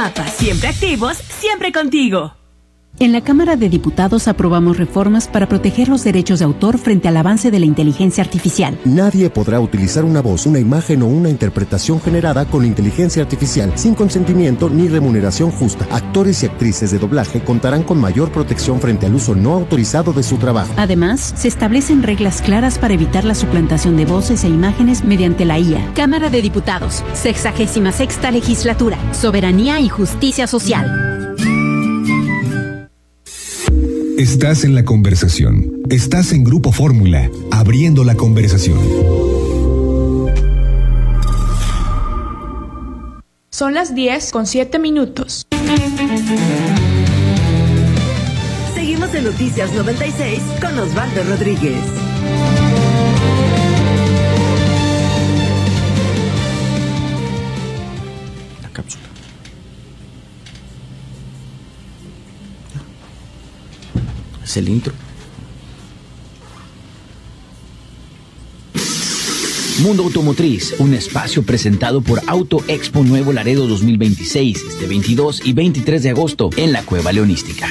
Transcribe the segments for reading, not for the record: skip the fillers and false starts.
APA, siempre activos, siempre contigo. En la Cámara de Diputados aprobamos reformas para proteger los derechos de autor frente al avance de la inteligencia artificial. Nadie podrá utilizar una voz, una imagen o una interpretación generada con inteligencia artificial sin consentimiento ni remuneración justa. Actores y actrices de doblaje contarán con mayor protección frente al uso no autorizado de su trabajo. Además, se establecen reglas claras para evitar la suplantación de voces e imágenes mediante la IA. Cámara de Diputados, 66ª Legislatura, Soberanía y Justicia Social. Estás en la conversación. Estás en Grupo Fórmula, abriendo la conversación. Son las 10:07. Seguimos en Noticias 96 con Osvaldo Rodríguez. La cápsula. Es el intro. Mundo Automotriz, un espacio presentado por Auto Expo Nuevo Laredo 2026, este 22 y 23 de agosto en la Cueva Leonística.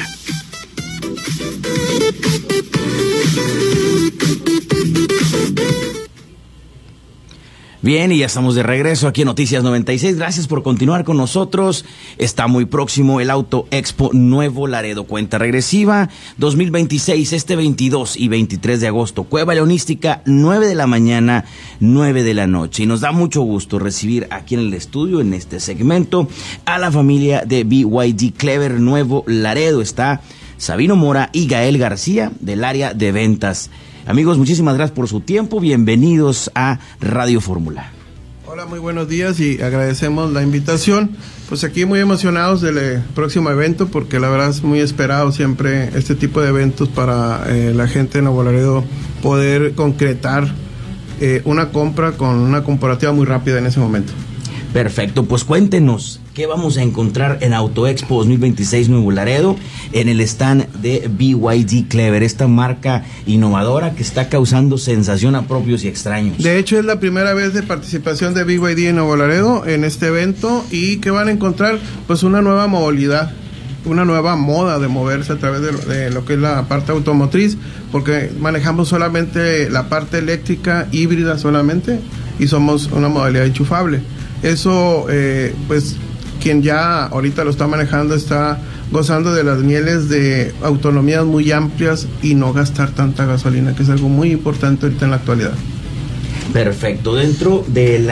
Bien, y ya estamos de regreso aquí en Noticias 96. Gracias por continuar con nosotros. Está muy próximo el Auto Expo Nuevo Laredo. Cuenta regresiva 2026, este 22 y 23 de agosto. Cueva Leonística, 9 de la mañana, 9 de la noche. Y nos da mucho gusto recibir aquí en el estudio, en este segmento, a la familia de BYD Clever Nuevo Laredo. Está Sabino Mora y Gael García del área de ventas. Amigos, muchísimas gracias por su tiempo. Bienvenidos a Radio Fórmula. Hola, muy buenos días y agradecemos la invitación. Pues aquí muy emocionados del próximo evento porque la verdad es muy esperado siempre este tipo de eventos para la gente de Nuevo Laredo poder concretar una compra con una comparativa muy rápida en ese momento. Perfecto, pues cuéntenos qué vamos a encontrar en Auto Expo 2026 Nuevo Laredo en el stand de BYD Clever, esta marca innovadora que está causando sensación a propios y extraños. De hecho es la primera vez de participación de BYD en Nuevo Laredo en este evento. ¿Y qué van a encontrar? Pues una nueva movilidad, una nueva moda de moverse a través de lo que es la parte automotriz, porque manejamos solamente la parte eléctrica, híbrida solamente, y somos una modalidad enchufable. Eso, pues, quien ya ahorita lo está manejando está gozando de las mieles de autonomías muy amplias y no gastar tanta gasolina, que es algo muy importante ahorita en la actualidad. Perfecto. Dentro de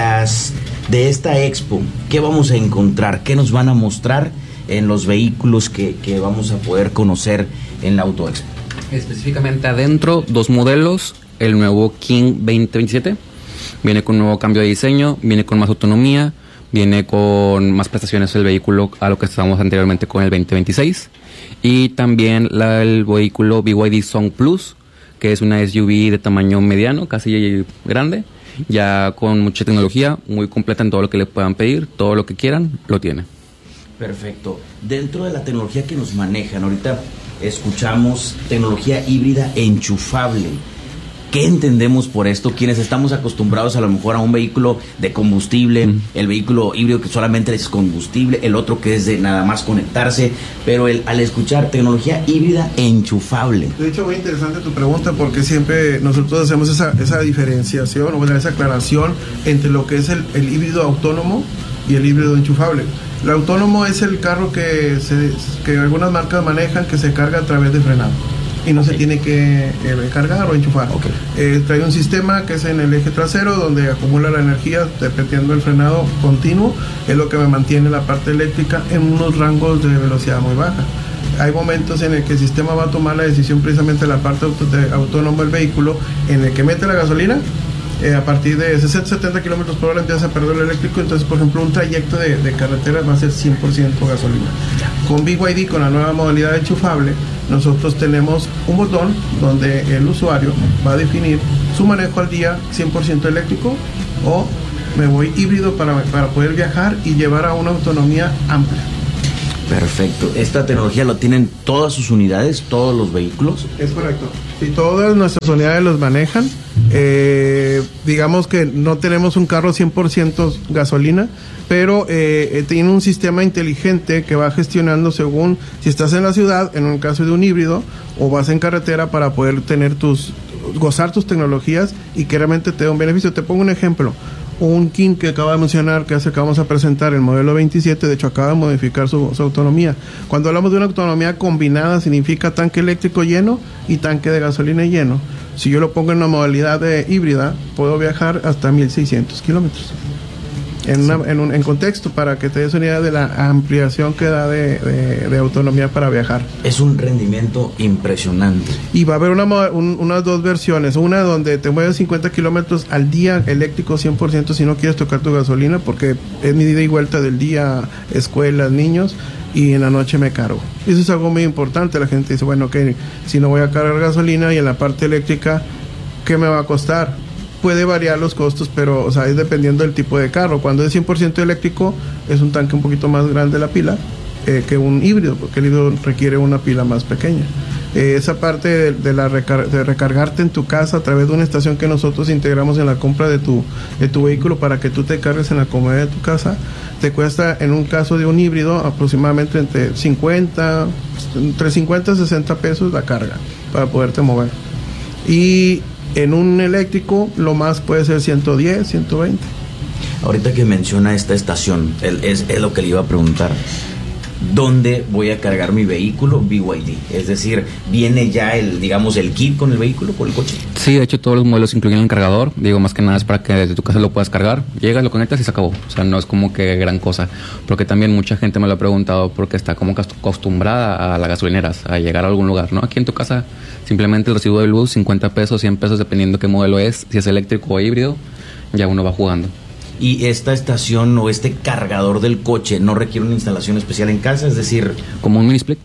esta expo, ¿qué vamos a encontrar? ¿Qué nos van a mostrar en los vehículos que vamos a poder conocer en la Auto Expo? Específicamente adentro, 2 modelos, el nuevo King 2027. Viene con un nuevo cambio de diseño, viene con más autonomía, viene con más prestaciones del vehículo a lo que estábamos anteriormente con el 2026. Y también el vehículo BYD Song Plus, que es una SUV de tamaño mediano, casi grande, ya con mucha tecnología, muy completa en todo lo que le puedan pedir, todo lo que quieran, lo tiene. Perfecto. Dentro de la tecnología que nos manejan, ahorita escuchamos tecnología híbrida enchufable. ¿Qué entendemos por esto? Quienes estamos acostumbrados a lo mejor a un vehículo de combustible, el vehículo híbrido que solamente es combustible, el otro que es de nada más conectarse, pero al escuchar tecnología híbrida enchufable. De hecho, muy interesante tu pregunta porque siempre nosotros hacemos esa diferenciación o esa aclaración entre lo que es el híbrido autónomo y el híbrido enchufable. El autónomo es el carro que algunas marcas manejan que se carga a través de frenado y no se tiene que cargar o enchufar. Trae un sistema que es en el eje trasero donde acumula la energía dependiendo del frenado continuo, es lo que me mantiene la parte eléctrica en unos rangos de velocidad muy baja. Hay momentos en el que el sistema va a tomar la decisión precisamente de la parte autónoma del vehículo en el que mete la gasolina. A partir de 60-70 kilómetros por hora empieza a perder el eléctrico. Entonces, por ejemplo, un trayecto de carretera va a ser 100% gasolina. Con BYD, con la nueva modalidad enchufable, nosotros tenemos un botón donde el usuario va a definir su manejo al día 100% eléctrico o me voy híbrido para poder viajar y llevar a una autonomía amplia. Perfecto. ¿Esta tecnología lo tienen todas sus unidades, todos los vehículos? Es correcto. Si todas nuestras unidades los manejan, digamos que no tenemos un carro 100% gasolina, pero tiene un sistema inteligente que va gestionando según si estás en la ciudad, en un caso de un híbrido, o vas en carretera para poder tener gozar tus tecnologías y que realmente te dé un beneficio. Te pongo un ejemplo. Un King que acaba de mencionar, que acabamos a presentar, el modelo 27, de hecho acaba de modificar su autonomía. Cuando hablamos de una autonomía combinada, significa tanque eléctrico lleno y tanque de gasolina lleno. Si yo lo pongo en una modalidad de híbrida, puedo viajar hasta 1,600 kilómetros. En contexto, para que te des una idea de la ampliación que da de autonomía para viajar. Es un rendimiento impresionante. Y va a haber unas dos versiones. Una donde te mueves 50 kilómetros al día eléctrico 100% si no quieres tocar tu gasolina, porque es mi ida y vuelta del día, escuelas, niños, y en la noche me cargo. Eso es algo muy importante. La gente dice, bueno, que si no voy a cargar gasolina y en la parte eléctrica, ¿qué me va a costar? Puede variar los costos, pero es dependiendo del tipo de carro. Cuando es 100% eléctrico, es un tanque un poquito más grande la pila que un híbrido, porque el híbrido requiere una pila más pequeña. Esa parte de recargarte en tu casa a través de una estación que nosotros integramos en la compra de tu vehículo para que tú te cargues en la comodidad de tu casa, te cuesta, en un caso de un híbrido, aproximadamente entre 50 y 60 pesos la carga para poderte mover. Y en un eléctrico, lo más puede ser 110, 120. Ahorita que menciona esta estación, es lo que le iba a preguntar. ¿Dónde voy a cargar mi vehículo BYD? Es decir, ¿viene ya el kit con el vehículo, con el coche? Sí, de hecho todos los modelos incluyen el cargador. Digo, más que nada es para que desde tu casa lo puedas cargar. Llegas, lo conectas y se acabó. O sea, no es como que gran cosa. Porque también mucha gente me lo ha preguntado porque está como acostumbrada a las gasolineras, a llegar a algún lugar, ¿no? Aquí en tu casa simplemente el recibo de luz, 50 pesos, 100 pesos, dependiendo qué modelo es. Si es eléctrico o híbrido, ya uno va jugando. ¿Y esta estación o este cargador del coche no requiere una instalación especial en casa? Es decir, ¿como un mini split?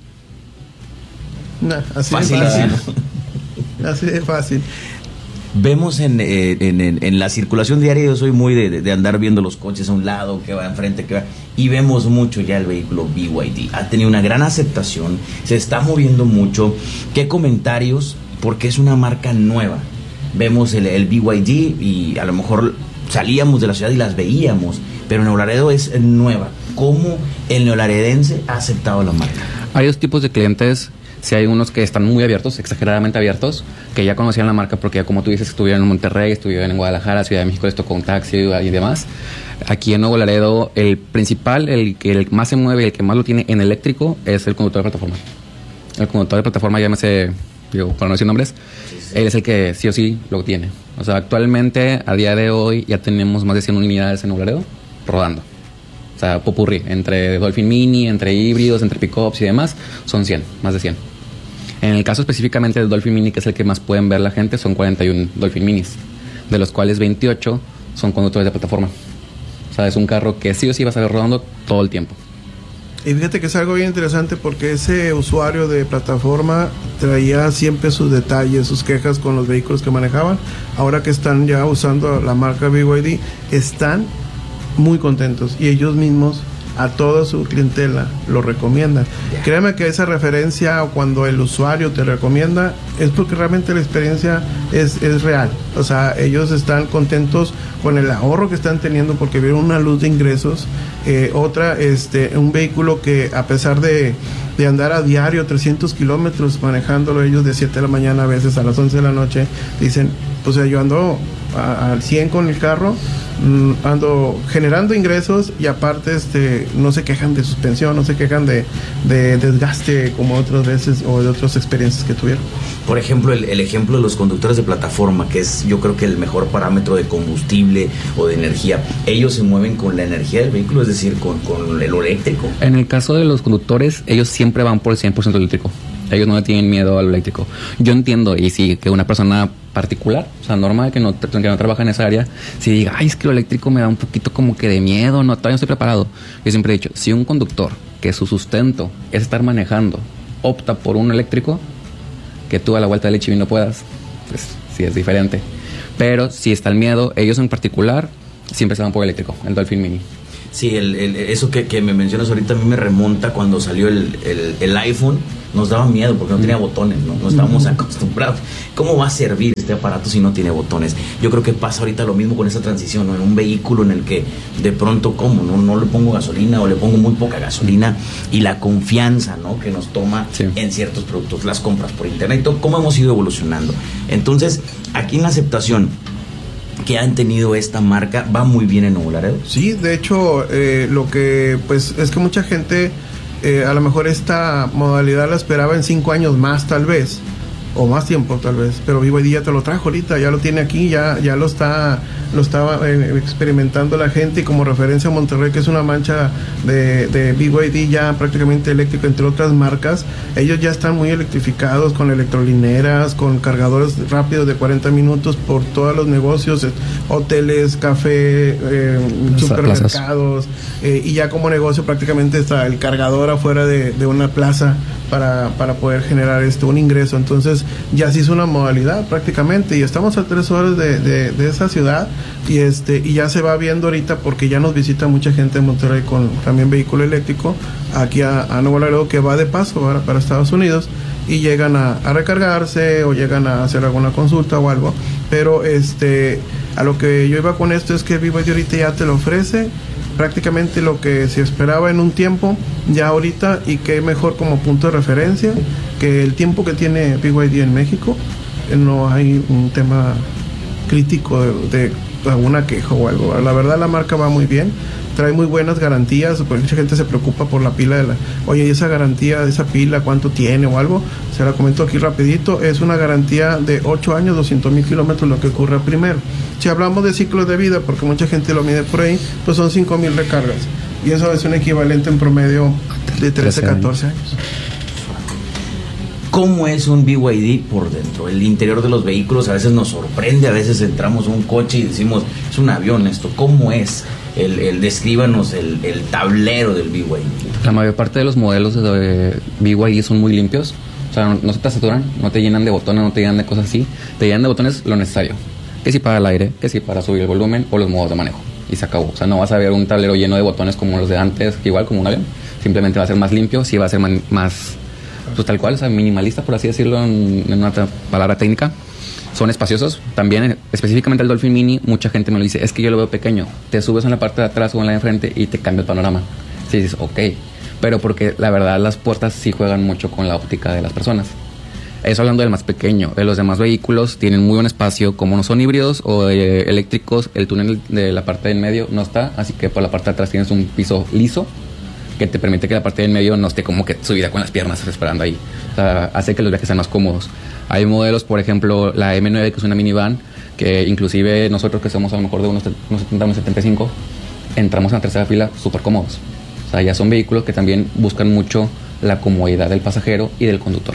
No, así fácil, de fácil. Así de fácil. Vemos en la circulación diaria, yo soy muy de andar viendo los coches a un lado, que va enfrente, que va, y vemos mucho ya el vehículo BYD. Ha tenido una gran aceptación, se está moviendo mucho. ¿Qué comentarios? Porque es una marca nueva. Vemos el BYD y a lo mejor salíamos de la ciudad y las veíamos, pero Nuevo Laredo es nueva. ¿Cómo el neolaredense ha aceptado la marca? Hay dos tipos de clientes. Si hay unos que están muy abiertos, exageradamente abiertos, que ya conocían la marca porque ya, como tú dices, estuvieron en Monterrey, estuvieron en Guadalajara, Ciudad de México, les tocó un taxi y demás. Aquí en Nuevo Laredo, el principal, el más se mueve, el que más lo tiene en eléctrico, es el conductor de plataforma. El conductor de plataforma, llámese, para no decir nombres, él es el que sí o sí lo tiene. O sea, actualmente, a día de hoy, ya tenemos más de 100 unidades en Nuevo Laredo rodando. O sea, popurrí, entre Dolphin Mini, entre híbridos, entre pickups y demás, son 100, más de 100. En el caso específicamente del Dolphin Mini, que es el que más pueden ver la gente, son 41 Dolphin Minis, de los cuales 28 son conductores de plataforma. O sea, es un carro que sí o sí vas a ver rodando todo el tiempo. Y fíjate que es algo bien interesante porque ese usuario de plataforma traía siempre sus detalles, sus quejas con los vehículos que manejaban. Ahora que están ya usando la marca BYD, están muy contentos y ellos mismos a toda su clientela lo recomiendan. Créeme que esa referencia, o cuando el usuario te recomienda, es porque realmente la experiencia es real. O sea, ellos están contentos con el ahorro que están teniendo porque vieron una luz de ingresos. Un vehículo que, a pesar de andar a diario 300 kilómetros manejándolo ellos de 7 de la mañana, a veces a las 11 de la noche, dicen, pues yo ando al 100 con el carro, ando generando ingresos y aparte no se quejan de suspensión, no se quejan de desgaste como otras veces o de otras experiencias que tuvieron. Por ejemplo, el ejemplo de los conductores de plataforma, que es yo creo que el mejor parámetro de combustible o de energía, ellos se mueven con la energía del vehículo, es decir, con el eléctrico. En el caso de los conductores, ellos siempre van por el 100% eléctrico. Ellos no le tienen miedo al eléctrico. Yo entiendo, y sí, que una persona particular, o sea, normal, que no trabaja en esa área, si diga, ay, es que lo eléctrico me da un poquito como que de miedo, no, todavía no estoy preparado. Yo siempre he dicho, si un conductor que su sustento es estar manejando, opta por un eléctrico, que tú a la vuelta del HB no puedas, pues sí es diferente. Pero si está el miedo, ellos en particular siempre se van por eléctrico, el Dolphin Mini. Sí, eso que me mencionas ahorita a mí me remonta cuando salió el iPhone. Nos daba miedo porque no tenía botones, ¿no? No estábamos acostumbrados. ¿Cómo va a servir este aparato si no tiene botones? Yo creo que pasa ahorita lo mismo con esa transición, ¿no? En un vehículo en el que de pronto, ¿cómo? No le pongo gasolina o le pongo muy poca gasolina, y la confianza, ¿no? Que nos toma en ciertos productos, las compras por internet, cómo hemos ido evolucionando. Entonces, aquí en la aceptación que han tenido esta marca va muy bien en Nuevo Laredo. Sí, de hecho, lo que pues es que mucha gente a lo mejor esta modalidad la esperaba en 5 años más tal vez, o más tiempo tal vez, pero BYD ya te lo trajo ahorita, ya lo tiene aquí, ya lo estaba experimentando la gente, y como referencia a Monterrey, que es una mancha de BYD ya prácticamente eléctrico, entre otras marcas, ellos ya están muy electrificados, con electrolineras, con cargadores rápidos de 40 minutos por todos los negocios, hoteles, café, supermercados, y ya como negocio prácticamente está el cargador afuera de una plaza para poder generar un ingreso. Entonces ya se hizo una modalidad prácticamente, y estamos a 3 horas de esa ciudad, y ya se va viendo ahorita, porque ya nos visita mucha gente en Monterrey con también vehículo eléctrico aquí a Nuevo Laredo, que va de paso para Estados Unidos, y llegan a recargarse o llegan a hacer alguna consulta o algo. Pero a lo que yo iba con esto es que BYD ahorita ya te lo ofrece prácticamente lo que se esperaba en un tiempo, ya ahorita, y qué mejor como punto de referencia que el tiempo que tiene BYD en México. No hay un tema crítico de alguna queja o algo. La verdad, la marca va muy bien, trae muy buenas garantías, porque mucha gente se preocupa por la pila oye, ¿y esa garantía de esa pila cuánto tiene o algo? Se la comento aquí rapidito. Es una garantía de 8 años, 200,000 kilómetros, lo que ocurre primero. Si hablamos de ciclos de vida, porque mucha gente lo mide por ahí, pues son 5,000 recargas, y eso es un equivalente en promedio de 13, 14 años. ¿Cómo es un BYD por dentro? El interior de los vehículos a veces nos sorprende, a veces entramos a un coche y decimos, es un avión esto. ¿Cómo es? Descríbanos el tablero del BYD. La mayor parte de los modelos de BYD son muy limpios, o sea, no se te saturan, no te llenan de botones, no te llenan de cosas así, te llenan de botones lo necesario, que si para el aire, que si para subir el volumen o los modos de manejo, y se acabó. O sea, no vas a ver un tablero lleno de botones como los de antes, igual como un avión, simplemente va a ser más limpio, sí va a ser más pues tal cual, o sea, minimalista, por así decirlo, en una palabra técnica. Son espaciosos. También, específicamente el Dolphin Mini, mucha gente me lo dice, es que yo lo veo pequeño. Te subes en la parte de atrás o en la de enfrente y te cambia el panorama. Sí, dices, ok. Pero porque la verdad las puertas sí juegan mucho con la óptica de las personas. Eso hablando del más pequeño. De los demás vehículos tienen muy buen espacio, como no son híbridos o eléctricos, el túnel de la parte del medio no está, así que por la parte de atrás tienes un piso liso que te permite que la parte del medio no esté como que subida con las piernas esperando ahí. O sea, hace que los viajes sean más cómodos. Hay modelos, por ejemplo, la M9, que es una minivan, que inclusive nosotros que somos a lo mejor de unos 70, unos 75, entramos en la tercera fila súper cómodos. O sea, ya son vehículos que también buscan mucho la comodidad del pasajero y del conductor.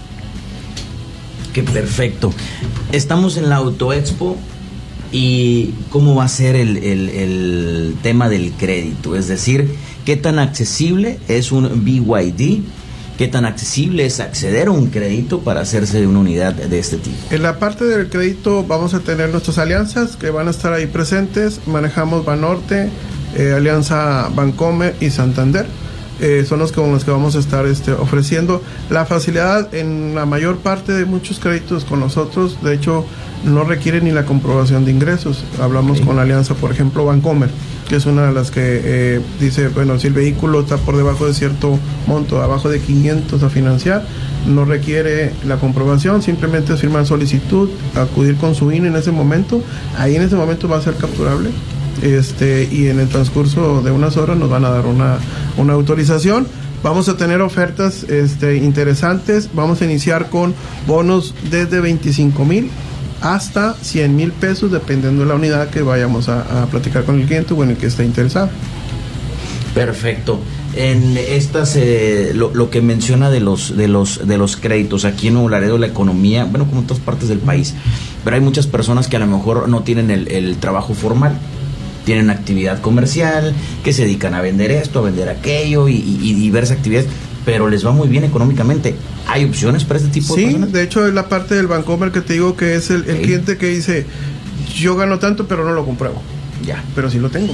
Qué perfecto. Estamos en la Auto Expo, y ¿cómo va a ser el tema del crédito? Es decir, ¿qué tan accesible es un BYD? ¿Qué tan accesible es acceder a un crédito para hacerse de una unidad de este tipo? En la parte del crédito vamos a tener nuestras alianzas que van a estar ahí presentes. Manejamos Banorte, Alianza Bancomer y Santander. Son los con los que vamos a estar ofreciendo la facilidad en la mayor parte de muchos créditos con nosotros. De hecho, no requiere ni la comprobación de ingresos. Hablamos con la alianza, por ejemplo, Bancomer, que es una de las que dice, bueno, si el vehículo está por debajo de cierto monto, abajo de 500 a financiar, no requiere la comprobación, simplemente es firmar solicitud, acudir con su INE en ese momento. Ahí en ese momento va a ser capturable. Y en el transcurso de unas horas nos van a dar una autorización. Vamos a tener ofertas interesantes. Vamos a iniciar con bonos desde 25,000 hasta 100,000 pesos, dependiendo de la unidad que vayamos a platicar con el cliente o en el que esté interesado. Perfecto. En estas lo que menciona de los créditos aquí en Nuevo Laredo, la economía, bueno, como en todas partes del país, pero hay muchas personas que a lo mejor no tienen el trabajo formal, tienen actividad comercial, que se dedican a vender esto, a vender aquello y diversas actividades, pero les va muy bien económicamente. ¿Hay opciones para este tipo de personas? Sí, de hecho es la parte del Bancomer que te digo, que es el cliente que dice, yo gano tanto pero no lo compruebo. Ya. Pero sí lo tengo.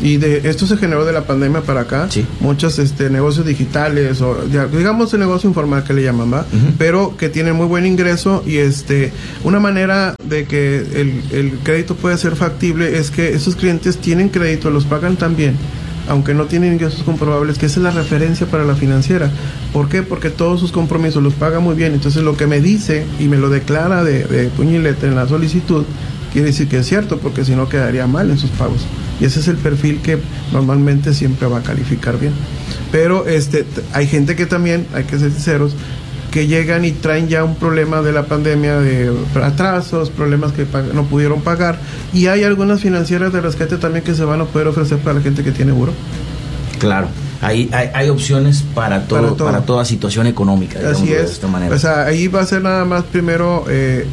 Y de esto se generó de la pandemia para acá. Sí. Muchos negocios digitales o digamos el negocio informal que le llaman, ¿va? Pero que tienen muy buen ingreso y una manera de que el crédito pueda ser factible es que esos clientes tienen crédito, los pagan también, aunque no tienen ingresos comprobables, que esa es la referencia para la financiera. ¿Por qué? Porque todos sus compromisos los paga muy bien. Entonces lo que me dice y me lo declara de puño y letra en la solicitud, quiere decir que es cierto, porque si no quedaría mal en sus pagos. Y ese es el perfil que normalmente siempre va a calificar bien. Pero hay gente que también, hay que ser sinceros, que llegan y traen ya un problema de la pandemia, de atrasos, problemas que no pudieron pagar. Y hay algunas financieras de rescate también que se van a poder ofrecer para la gente que tiene buro. Claro. Hay opciones para toda situación económica. Así es. De esta manera. O sea, ahí va a ser nada más primero,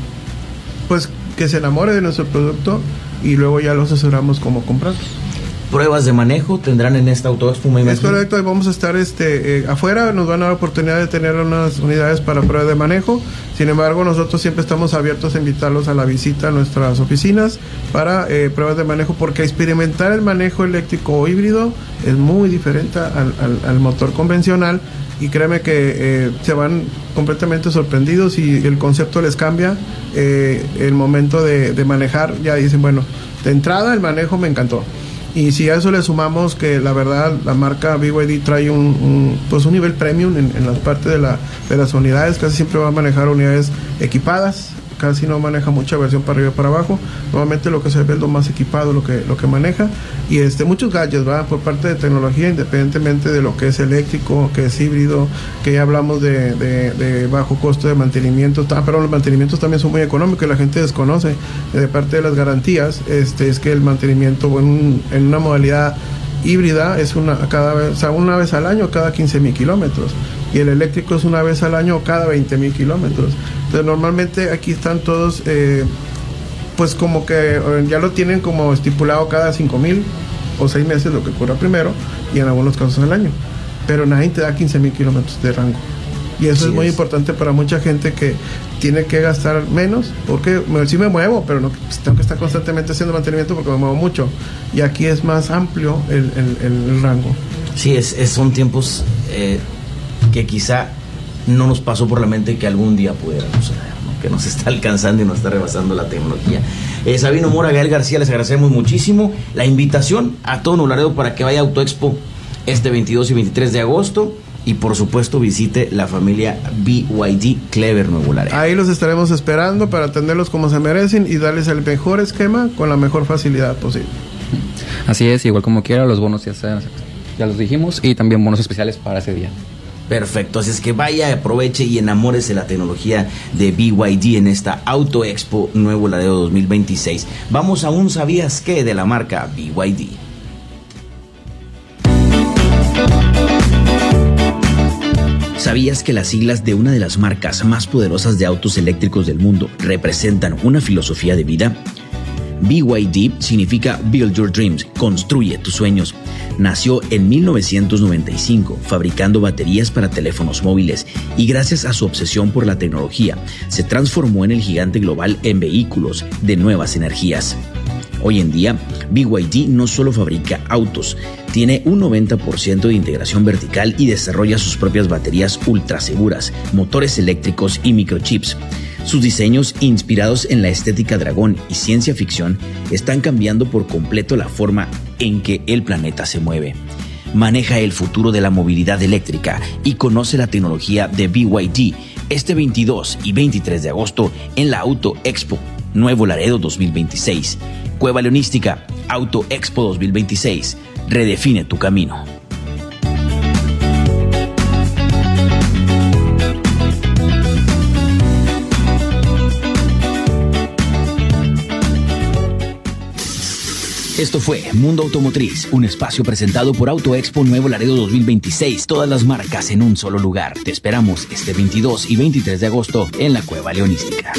pues que se enamore de nuestro producto y luego ya lo asesoramos cómo comprarlo. Pruebas de manejo tendrán en esta Autoexpo, me imagino. Es correcto, vamos a estar afuera, nos van a dar la oportunidad de tener unas unidades para pruebas de manejo. Sin embargo, nosotros siempre estamos abiertos a invitarlos a la visita a nuestras oficinas para pruebas de manejo, porque experimentar el manejo eléctrico o híbrido es muy diferente al motor convencional, y créeme que se van completamente sorprendidos y el concepto les cambia. El momento de manejar, ya dicen, bueno, de entrada el manejo me encantó. Y si a eso le sumamos que la verdad la marca BYD trae un nivel premium en las partes de las unidades, casi siempre va a manejar unidades equipadas, casi no maneja mucha versión para arriba y para abajo. Normalmente lo que se ve es lo más equipado, lo que maneja, y muchos gadgets, ¿va? Por parte de tecnología, independientemente de lo que es eléctrico, que es híbrido, que ya hablamos de bajo costo de mantenimiento, pero los mantenimientos también son muy económicos y la gente desconoce. De parte de las garantías, es que el mantenimiento en una modalidad híbrida es una vez al año cada 15,000 kilómetros, y el eléctrico es una vez al año cada 20,000 kilómetros. Entonces normalmente aquí están todos pues como que ya lo tienen como estipulado cada 5,000 o 6 meses, lo que ocurra primero, y en algunos casos al año, pero nadie te da 15,000 kilómetros de rango. Y eso es muy importante para mucha gente que tiene que gastar menos, porque sí me muevo, pero no tengo que estar constantemente haciendo mantenimiento porque me muevo mucho. Y aquí es más amplio el rango. Sí, son tiempos que quizá no nos pasó por la mente que algún día pudiera suceder, ¿no? Que nos está alcanzando y nos está rebasando la tecnología. Sabino Mora, Gael García, les agradecemos muchísimo la invitación a todo Nuevo Laredo para que vaya a Autoexpo este 22 y 23 de agosto. Y por supuesto visite la familia BYD Clever Nuevo Laredo. Ahí los estaremos esperando para atenderlos como se merecen y darles el mejor esquema con la mejor facilidad posible. Así es, igual como quiera, los bonos ya los dijimos, y también bonos especiales para ese día. Perfecto, así es que vaya, aproveche y enamórese de la tecnología de BYD en esta Autoexpo Nuevo Laredo 2026. Vamos a un ¿sabías qué? De la marca BYD. ¿Sabías que las siglas de una de las marcas más poderosas de autos eléctricos del mundo representan una filosofía de vida? BYD significa Build Your Dreams, construye tus sueños. Nació en 1995 fabricando baterías para teléfonos móviles, y gracias a su obsesión por la tecnología se transformó en el gigante global en vehículos de nuevas energías. Hoy en día, BYD no solo fabrica autos, tiene un 90% de integración vertical y desarrolla sus propias baterías ultra seguras, motores eléctricos y microchips. Sus diseños, inspirados en la estética dragón y ciencia ficción, están cambiando por completo la forma en que el planeta se mueve. Maneja el futuro de la movilidad eléctrica y conoce la tecnología de BYD este 22 y 23 de agosto en la Autoexpo Nuevo Laredo 2026. Cueva Leonística, Autoexpo 2026. Redefine tu camino. Esto fue Mundo Automotriz, un espacio presentado por Autoexpo Nuevo Laredo 2026. Todas las marcas en un solo lugar. Te esperamos este 22 y 23 de agosto en la Cueva Leonística.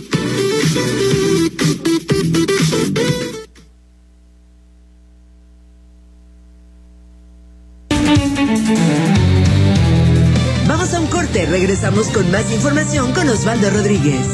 Vamos a un corte, regresamos con más información con Osvaldo Rodríguez.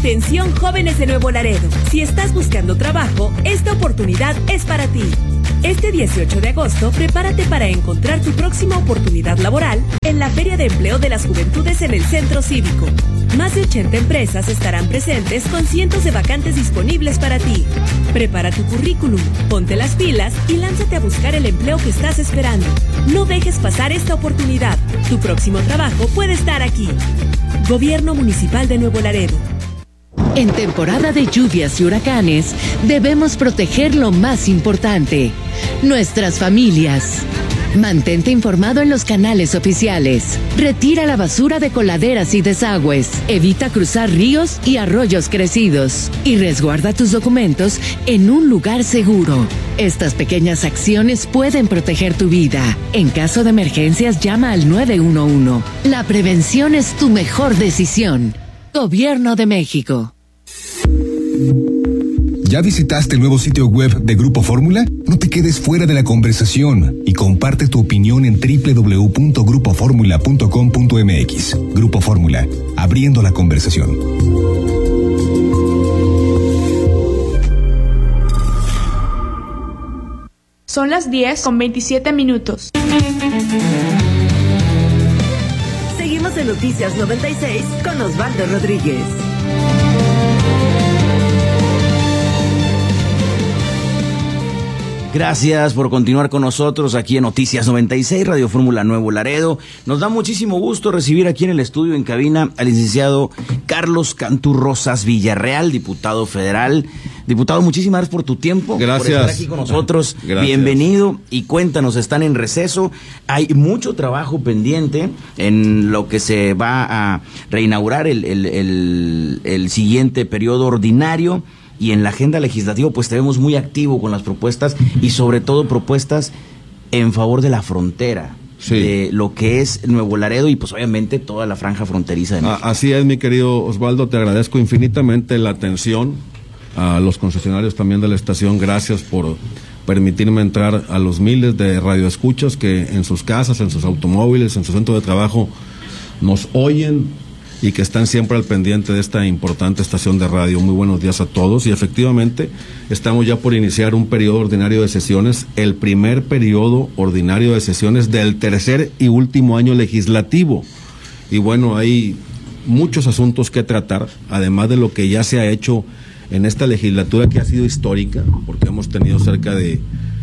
Atención, jóvenes de Nuevo Laredo. Si estás buscando trabajo, esta oportunidad es para ti. Este 18 de agosto, prepárate para encontrar tu próxima oportunidad laboral en la Feria de Empleo de las Juventudes en el Centro Cívico. Más de 80 empresas estarán presentes con cientos de vacantes disponibles para ti. Prepara tu currículum, ponte las pilas y lánzate a buscar el empleo que estás esperando. No dejes pasar esta oportunidad. Tu próximo trabajo puede estar aquí. Gobierno Municipal de Nuevo Laredo. En temporada de lluvias y huracanes, debemos proteger lo más importante, nuestras familias. Mantente informado en los canales oficiales. Retira la basura de coladeras y desagües. Evita cruzar ríos y arroyos crecidos. Y resguarda tus documentos en un lugar seguro. Estas pequeñas acciones pueden proteger tu vida. En caso de emergencias, llama al 911. La prevención es tu mejor decisión. Gobierno de México. ¿Ya visitaste el nuevo sitio web de Grupo Fórmula? No te quedes fuera de la conversación y comparte tu opinión en www.grupoformula.com.mx. Grupo Fórmula, abriendo la conversación. Son las 10:27. Seguimos en Noticias 96 con Osvaldo Rodríguez. Gracias por continuar con nosotros aquí en Noticias 96, Radio Fórmula Nuevo Laredo. Nos da muchísimo gusto recibir aquí en el estudio, en cabina, al licenciado Carlos Cantú Rosas Villarreal, diputado federal. Diputado, muchísimas gracias por tu tiempo. Gracias. Por estar aquí con nosotros. Gracias. Bienvenido y cuéntanos, están en receso. Hay mucho trabajo pendiente en lo que se va a reinaugurar el siguiente periodo ordinario. Y en la agenda legislativa pues te vemos muy activo con las propuestas y sobre todo propuestas en favor de la frontera, sí, de lo que es Nuevo Laredo y pues obviamente toda la franja fronteriza de México. Así es, mi querido Osvaldo, te agradezco infinitamente la atención a los concesionarios también de la estación. Gracias por permitirme entrar a los miles de radioescuchas que en sus casas, en sus automóviles, en su centro de trabajo nos oyen y que están siempre al pendiente de esta importante estación de radio. Muy buenos días a todos. Y efectivamente, estamos ya por iniciar un periodo ordinario de sesiones, el primer periodo ordinario de sesiones del tercer y último año legislativo. Y bueno, hay muchos asuntos que tratar, además de lo que ya se ha hecho en esta legislatura, que ha sido histórica, porque hemos tenido cerca de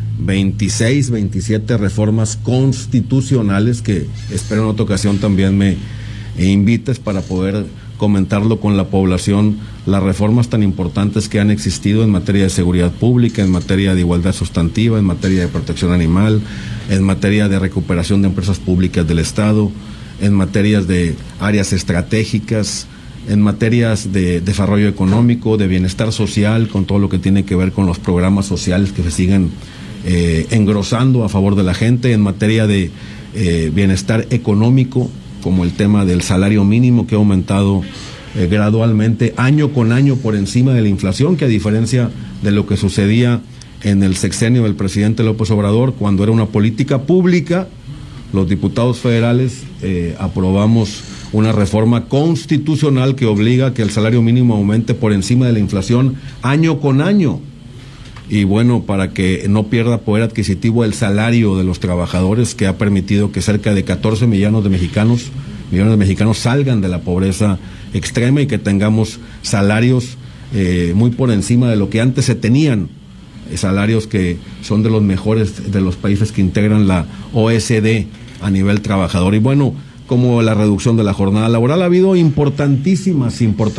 26, 27 reformas constitucionales, que espero en otra ocasión también me invites para poder comentarlo con la población, las reformas tan importantes que han existido en materia de seguridad pública, en materia de igualdad sustantiva, en materia de protección animal, en materia de recuperación de empresas públicas del Estado, en materias de áreas estratégicas, en materias de desarrollo económico, de bienestar social, con todo lo que tiene que ver con los programas sociales que se siguen engrosando a favor de la gente, en materia de bienestar económico, como el tema del salario mínimo, que ha aumentado gradualmente año con año por encima de la inflación, que a diferencia de lo que sucedía en el sexenio del presidente López Obrador, cuando era una política pública, los diputados federales aprobamos una reforma constitucional que obliga a que el salario mínimo aumente por encima de la inflación año con año. Y bueno, para que no pierda poder adquisitivo el salario de los trabajadores, que ha permitido que cerca de 14 millones de mexicanos salgan de la pobreza extrema y que tengamos salarios muy por encima de lo que antes se tenían, salarios que son de los mejores de los países que integran la OECD a nivel trabajador. Y bueno, como la reducción de la jornada laboral, ha habido importantísimas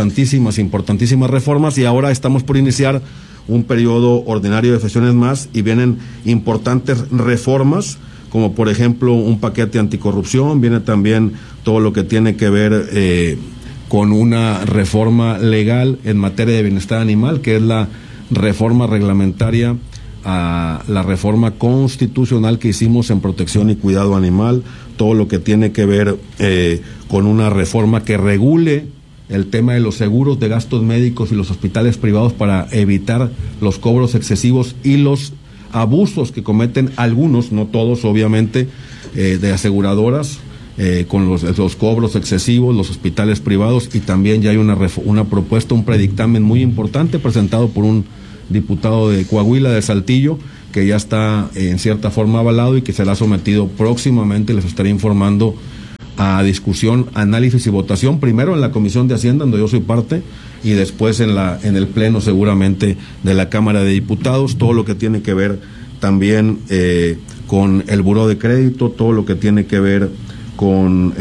reformas, y ahora estamos por iniciar un periodo ordinario de sesiones más, y vienen importantes reformas, como por ejemplo un paquete anticorrupción, viene también todo lo que tiene que ver con una reforma legal en materia de bienestar animal, que es la reforma reglamentaria a la reforma constitucional que hicimos en protección y cuidado animal, todo lo que tiene que ver con una reforma que regule el tema de los seguros de gastos médicos y los hospitales privados para evitar los cobros excesivos y los abusos que cometen algunos, no todos obviamente, de aseguradoras con los cobros excesivos, los hospitales privados, y también ya hay una propuesta, un predictamen muy importante presentado por un diputado de Coahuila, de Saltillo, que ya está en cierta forma avalado y que será sometido próximamente, les estaré informando, a discusión, análisis y votación, primero en la Comisión de Hacienda, donde yo soy parte, y después en el Pleno seguramente de la Cámara de Diputados, todo lo que tiene que ver también con el buró de crédito, todo lo que tiene que ver con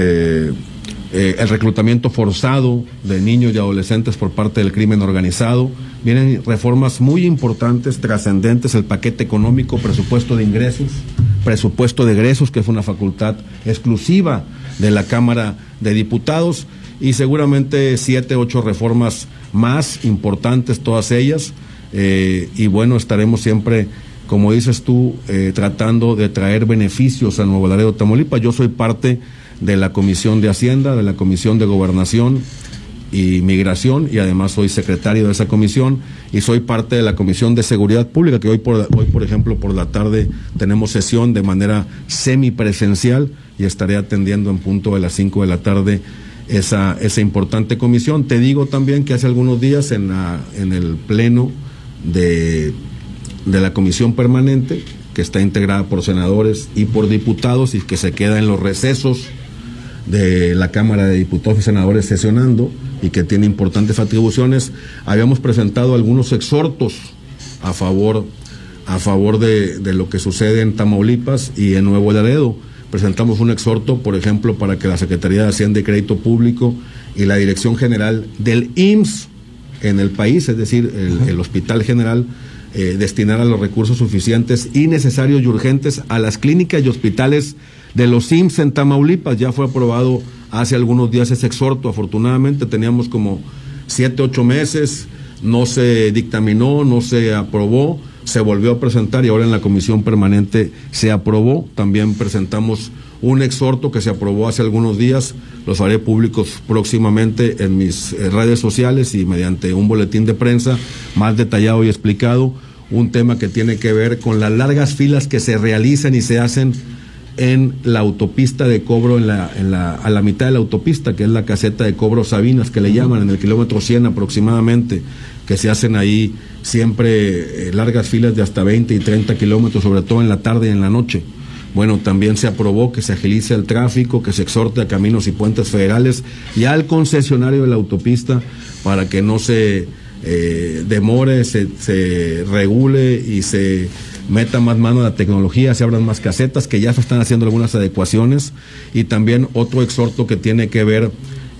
el reclutamiento forzado de niños y adolescentes por parte del crimen organizado. Vienen reformas muy importantes, trascendentes, el paquete económico, presupuesto de ingresos, presupuesto de egresos, que es una facultad exclusiva de la Cámara de Diputados, y seguramente 7, 8 reformas más importantes, todas ellas, y bueno, estaremos siempre, como dices tú, tratando de traer beneficios a Nuevo Laredo, Tamaulipas. Yo soy parte de la Comisión de Hacienda, de la Comisión de Gobernación y Migración, y además soy secretario de esa comisión, y soy parte de la Comisión de Seguridad Pública, que hoy por ejemplo, por la tarde tenemos sesión de manera semipresencial, y estaré atendiendo en punto de las 5 de la tarde esa importante comisión. Te digo también que hace algunos días en el Pleno de la Comisión Permanente, que está integrada por senadores y por diputados, y que se queda en los recesos de la Cámara de Diputados y Senadores sesionando, y que tiene importantes atribuciones, habíamos presentado algunos exhortos a favor de lo que sucede en Tamaulipas y en Nuevo Laredo. Presentamos un exhorto, por ejemplo, para que la Secretaría de Hacienda y Crédito Público y la Dirección General del IMSS en el país, es decir, el Hospital General, destinara los recursos suficientes y necesarios y urgentes a las clínicas y hospitales de los IMSS en Tamaulipas. Ya fue aprobado hace algunos días ese exhorto. Afortunadamente teníamos como 7, 8 meses, no se dictaminó, no se aprobó, se volvió a presentar y ahora en la Comisión Permanente se aprobó. También presentamos un exhorto que se aprobó hace algunos días, los haré públicos próximamente en mis redes sociales y mediante un boletín de prensa más detallado y explicado, un tema que tiene que ver con las largas filas que se realizan y se hacen en la autopista de cobro, a la mitad de la autopista, que es la caseta de cobro Sabinas, que le llaman, en el kilómetro 100 aproximadamente, que se hacen ahí siempre largas filas de hasta 20 y 30 kilómetros, sobre todo en la tarde y en la noche. Bueno, también se aprobó que se agilice el tráfico, que se exhorte a Caminos y Puentes Federales y al concesionario de la autopista para que no se demore, se regule y se meta más mano a la tecnología, se abran más casetas, que ya se están haciendo algunas adecuaciones, y también otro exhorto que tiene que ver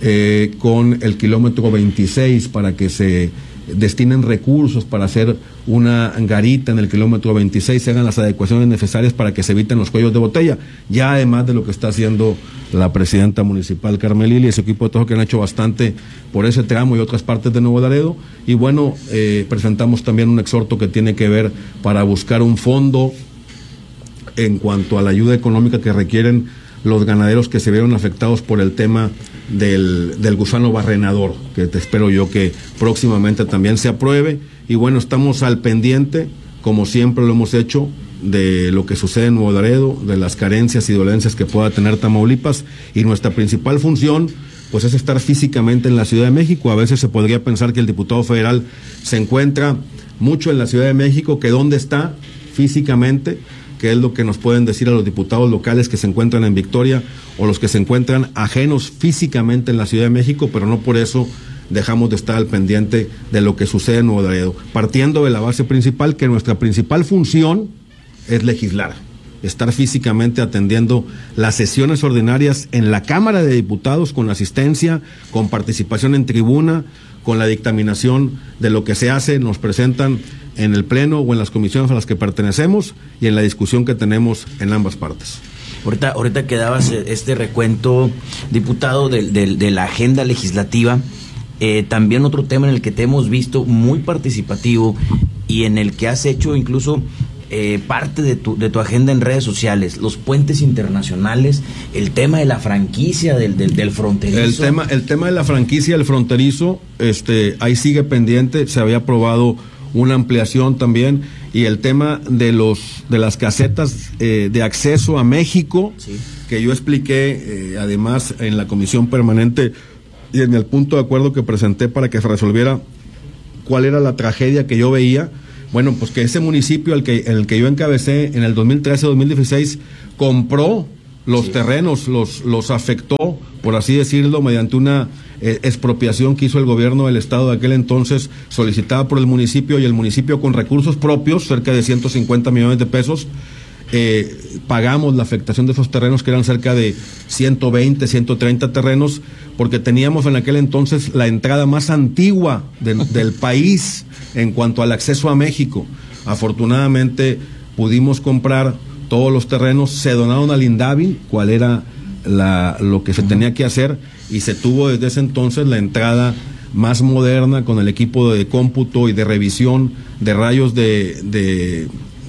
con el kilómetro 26 para que se destinen recursos para hacer una garita en el kilómetro 26, se hagan las adecuaciones necesarias para que se eviten los cuellos de botella, ya además de lo que está haciendo la presidenta municipal Carmen Lili y su equipo de trabajo, que han hecho bastante por ese tramo y otras partes de Nuevo Laredo. Y bueno, presentamos también un exhorto que tiene que ver para buscar un fondo en cuanto a la ayuda económica que requieren los ganaderos que se vieron afectados por el tema del gusano barrenador, que te espero yo que próximamente también se apruebe. Y bueno, estamos al pendiente, como siempre lo hemos hecho, de lo que sucede en Nuevo Laredo, de las carencias y dolencias que pueda tener Tamaulipas, y nuestra principal función pues es estar físicamente en la Ciudad de México. A veces se podría pensar que el diputado federal se encuentra mucho en la Ciudad de México, que dónde está físicamente, que es lo que nos pueden decir a los diputados locales que se encuentran en Victoria o los que se encuentran ajenos físicamente en la Ciudad de México, pero no por eso dejamos de estar al pendiente de lo que sucede en Nuevo Laredo, partiendo de la base principal que nuestra principal función es legislar, estar físicamente atendiendo las sesiones ordinarias en la Cámara de Diputados, con asistencia, con participación en tribuna, con la dictaminación de lo que se hace, nos presentan en el Pleno o en las comisiones a las que pertenecemos y en la discusión que tenemos en ambas partes. Ahorita que dabas este recuento, diputado, de la agenda legislativa, también otro tema en el que te hemos visto muy participativo y en el que has hecho incluso parte de tu agenda en redes sociales, los puentes internacionales, el tema de la franquicia del fronterizo. El tema de la franquicia del fronterizo, ahí sigue pendiente, se había aprobado una ampliación también, y el tema de las casetas de acceso a México, sí, que yo expliqué además en la comisión permanente y en el punto de acuerdo que presenté para que se resolviera cuál era la tragedia que yo veía. Bueno, pues que ese municipio en el que yo encabecé en el 2013-2016 compró los sí, terrenos, los afectó, por así decirlo, mediante una expropiación que hizo el gobierno del estado de aquel entonces, solicitada por el municipio, y el municipio con recursos propios, cerca de 150 millones de pesos, pagamos la afectación de esos terrenos, que eran cerca de 120, 130 terrenos, porque teníamos en aquel entonces la entrada más antigua del país en cuanto al acceso a México. Afortunadamente pudimos comprar todos los terrenos, se donaron al INDAVI, cuál era lo que se tenía que hacer, y se tuvo desde ese entonces la entrada más moderna con el equipo de cómputo y de revisión de rayos de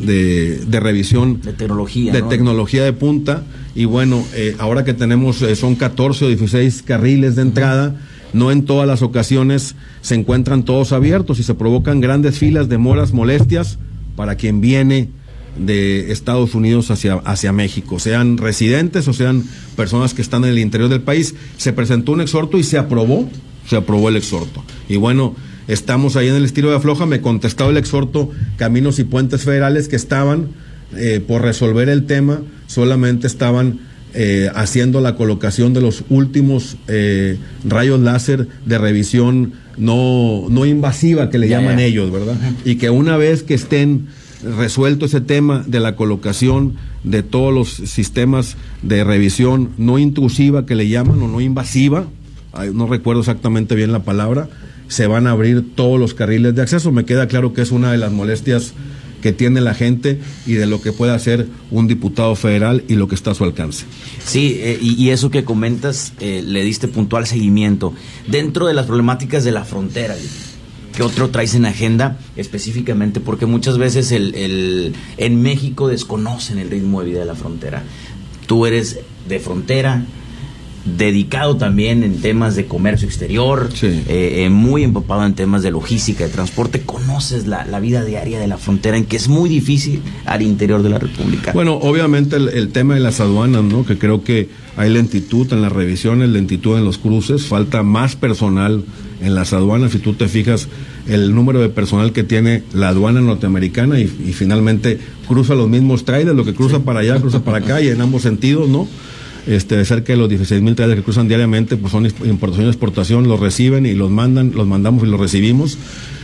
revisión de tecnología, ¿no? Tecnología de punta. Y bueno, ahora que tenemos son 14 o 16 carriles de entrada, no en todas las ocasiones se encuentran todos abiertos y se provocan grandes filas, demoras, molestias para quien viene de Estados Unidos hacia México, sean residentes o sean personas que están en el interior del país. Se presentó un exhorto y se aprobó el exhorto. Y bueno, estamos ahí en el estilo de afloja. Me contestó el exhorto Caminos y Puentes Federales, que estaban por resolver el tema, solamente estaban haciendo la colocación de los últimos rayos láser de revisión no invasiva, que le llaman ellos, ¿verdad? Y que una vez que estén resuelto ese tema de la colocación de todos los sistemas de revisión no intrusiva, que le llaman, o no invasiva, no recuerdo exactamente bien la palabra, se van a abrir todos los carriles de acceso. Me queda claro que es una de las molestias que tiene la gente y de lo que puede hacer un diputado federal y lo que está a su alcance. Sí, y eso que comentas, le diste puntual seguimiento. Dentro de las problemáticas de la frontera, ¿qué otro traes en agenda específicamente? Porque muchas veces en México desconocen el ritmo de vida de la frontera. Tú eres de frontera, dedicado también en temas de comercio exterior, sí, muy empapado en temas de logística, de transporte. ¿Conoces la vida diaria de la frontera, en que es muy difícil al interior de la República? Bueno, obviamente el tema de las aduanas, ¿no? Que creo que hay lentitud en las revisiones, lentitud en los cruces, falta más personal en las aduanas. Si tú te fijas el número de personal que tiene la aduana norteamericana y finalmente cruza los mismos trailers, lo que cruza para allá, cruza para acá, y en ambos sentidos, ¿no? Cerca de los 16,000 trailers que cruzan diariamente, pues son importación y exportación, los reciben y los mandamos y los recibimos.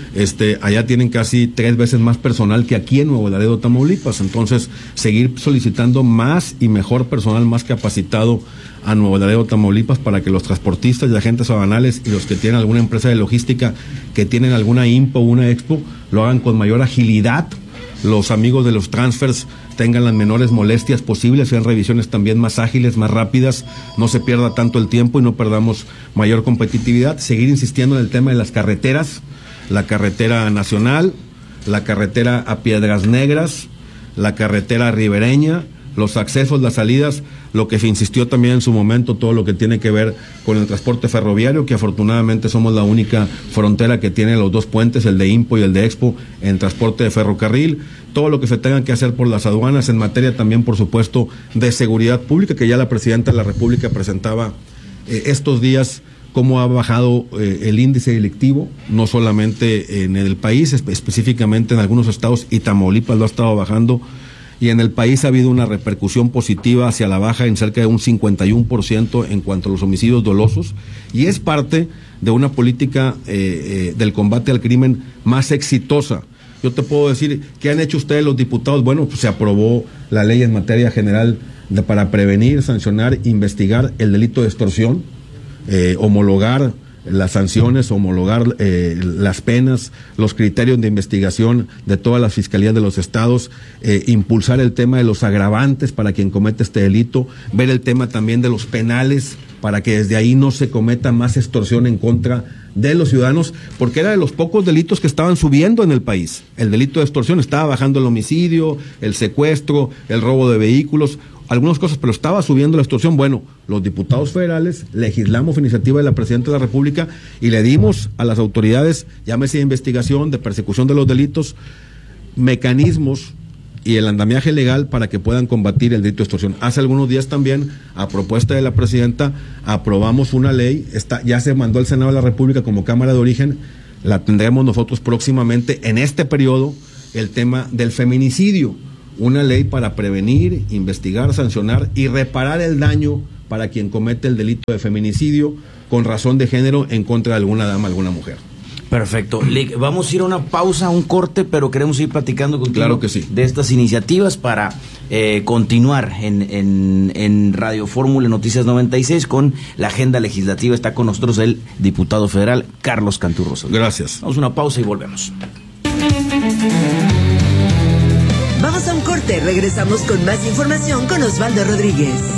Allá tienen casi 3 veces más personal que aquí en Nuevo Laredo, Tamaulipas. Entonces, seguir solicitando más y mejor personal, más capacitado a Nuevo Laredo, Tamaulipas, para que los transportistas y agentes aduanales y los que tienen alguna empresa de logística, que tienen alguna IMPO o una Expo, lo hagan con mayor agilidad. Los amigos de los transfers tengan las menores molestias posibles, sean revisiones también más ágiles, más rápidas, no se pierda tanto el tiempo y no perdamos mayor competitividad. Seguir insistiendo en el tema de las carreteras, la carretera nacional, la carretera a Piedras Negras, la carretera ribereña, los accesos, las salidas, lo que se insistió también en su momento, todo lo que tiene que ver con el transporte ferroviario, que afortunadamente somos la única frontera que tiene los 2 puentes, el de IMPO y el de Expo, en transporte de ferrocarril, todo lo que se tenga que hacer por las aduanas, en materia también, por supuesto, de seguridad pública, que ya la Presidenta de la República presentaba estos días cómo ha bajado el índice delictivo, no solamente en el país, específicamente en algunos estados, y Tamaulipas lo ha estado bajando, y en el país ha habido una repercusión positiva hacia la baja en cerca de un 51% en cuanto a los homicidios dolosos, y es parte de una política del combate al crimen más exitosa. Yo te puedo decir, ¿qué han hecho ustedes los diputados? Bueno, pues se aprobó la ley en materia general para prevenir, sancionar, investigar el delito de extorsión, homologar las sanciones, homologar las penas, los criterios de investigación de todas las fiscalías de los estados, impulsar el tema de los agravantes para quien comete este delito, ver el tema también de los penales para que desde ahí no se cometa más extorsión en contra de los ciudadanos, porque era de los pocos delitos que estaban subiendo en el país. El delito de extorsión estaba bajando, el homicidio, el secuestro, el robo de vehículos, algunas cosas, pero estaba subiendo la extorsión. Bueno, los diputados federales legislamos iniciativa de la Presidenta de la República y le dimos a las autoridades, llámese de investigación, de persecución de los delitos, mecanismos y el andamiaje legal para que puedan combatir el delito de extorsión. Hace algunos días también, a propuesta de la presidenta, aprobamos una ley, ya se mandó al Senado de la República como Cámara de Origen, la tendremos nosotros próximamente en este periodo, el tema del feminicidio, una ley para prevenir, investigar, sancionar y reparar el daño para quien comete el delito de feminicidio con razón de género en contra de alguna dama, alguna mujer. Perfecto. Lic, vamos a ir a una pausa, un corte, pero queremos ir platicando contigo, claro que sí, de estas iniciativas para continuar en Radio Fórmula Noticias 96 con la agenda legislativa. Está con nosotros el diputado federal Carlos Cantú Rosas. Gracias. Vamos a una pausa y volvemos. Vamos a un corte, regresamos con más información con Osvaldo Rodríguez.